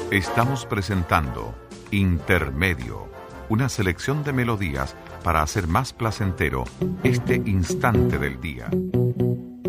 Estamos presentando Intermedio, una selección de melodías para hacer más placentero este instante del día.